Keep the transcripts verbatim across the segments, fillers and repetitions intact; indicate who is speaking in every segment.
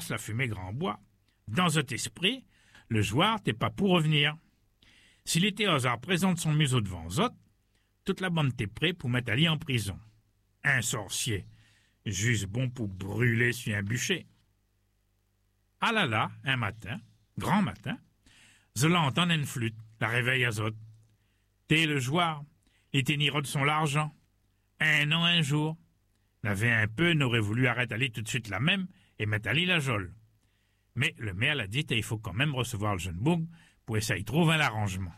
Speaker 1: la fumée grand bois. Dans cet esprit, le joueur t'est pas pour revenir. Si l'été hasard présente son museau devant Zot, toute la bande t'est prêt pour mettre Ali en prison. Un sorcier, juste bon pour brûler sur un bûcher. Ah là là, un matin, grand matin, Zola entend une flûte, la réveille à Zot. T'es le joueur, et t'es ni de son l'argent. Un an, un jour. N'avait un peu, n'aurait voulu arrêter Ali tout de suite la même et mettre Ali la jolle. Mais le maire l'a dit, et il faut quand même recevoir le jeune boug pour essayer de trouver un arrangement.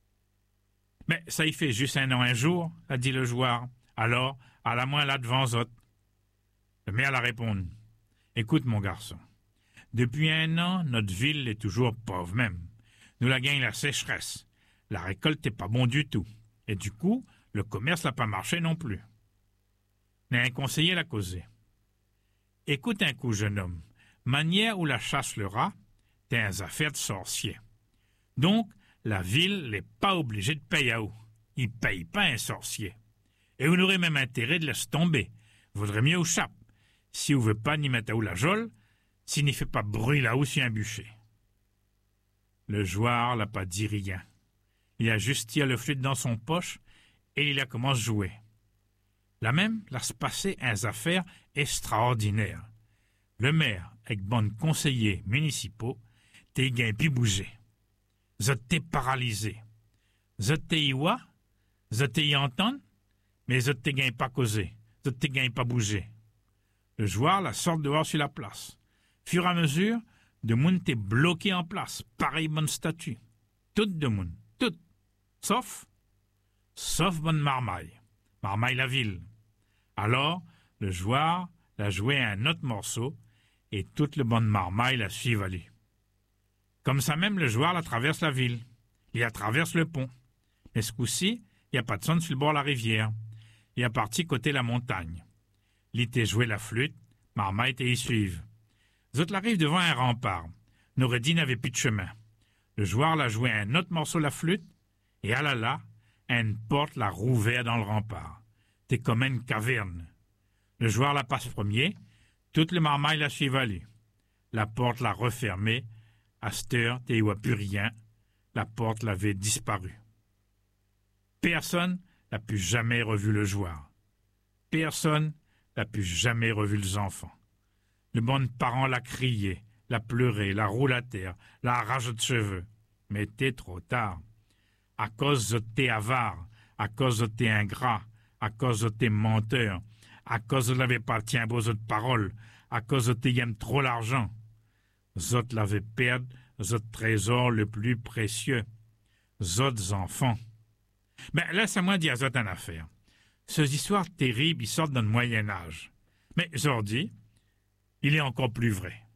Speaker 1: Mais ça y fait juste un an, un jour, a dit le joueur. Alors, à la moins là devant Zot. Le maire l'a répondu. Écoute, mon garçon, depuis un an, notre ville est toujours pauvre même. Nous la gagne la sécheresse. La récolte n'est pas bon du tout. Et du coup, le commerce n'a pas marché non plus. Mais un conseiller l'a causé. Écoute un coup, jeune homme. Manière où la chasse le rat, t'es un affaire de sorcier. Donc, la ville n'est pas obligée de payer à où. Il paye pas un sorcier. Et vous n'aurez même intérêt de laisser tomber. Vaudrait mieux au chape. Si vous ne veut pas ni mettre à où la jolle, s'il n'y fait pas bruit là-haut sur un bûcher. Le joueur n'a pas dit rien. Il a juste tiré le flûte dans son poche et il a commencé à jouer. Là même, là se passait un affaire extraordinaire. Le maire, avec bonne conseillers municipaux, t'es gain pi bouger. Zot t'es paralysé. Zot t'es y wa, zot t'es y entendre, mais zot t'es gain pas causé, zot t'es gain pas bouger. Le joueur la sort dehors sur la place. Fur et à mesure, de moun t'es bloqué en place, pareil bonne statue. Toute de moun, toute. Sauf, sauf bonne marmaille. Marmaille la ville. Alors, le joueur l'a joué un autre morceau et toute le bonne marmaille la suive à lui. Comme ça même, le joueur la traverse la ville. Il la traverse le pont. Mais ce coup-ci, il n'y a pas de son sur le bord de la rivière. Il est parti côté la montagne. Il était joué la flûte, marmaille et y suivent. Les autres arrivent devant un rempart. Noureddin n'avait plus de chemin. Le joueur l'a joué un autre morceau la flûte, et à la là, une porte l'a rouvert dans le rempart. T'es comme une caverne. Le joueur la passe premier, toute le marmaille la suivent à lui. La porte l'a refermée. À cette heure, t'es vois plus rien. La porte l'avait disparu. Personne n'a plus jamais revu le joueur. Personne n'a plus jamais revu les enfants. Le bon parent l'a crié, l'a pleuré, l'a roulé à terre, l'a arraché de cheveux. Mais t'es trop tard. À cause de t'es avare, à cause de t'es ingrat, à cause de t'es menteur, à cause de l'avait pas tient beaux autres paroles, à cause de t'es aime trop l'argent. Zot l'avait perdu, zot trésor le plus précieux, zot enfants. Mais laisse-moi dire à zot une affaire. Ces histoires terribles, ils sortent dans le Moyen-Âge. Mais aujourd'hui, il est encore plus vrai.